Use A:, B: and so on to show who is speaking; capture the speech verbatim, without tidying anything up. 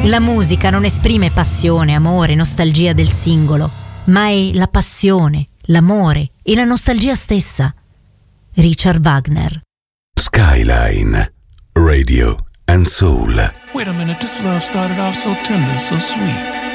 A: La musica non esprime passione, amore, nostalgia del singolo, ma è la passione, l'amore e la nostalgia stessa. Richard Wagner.
B: Skyline Radio and Soul.
C: Wait a minute, this love started off so tender, so sweet.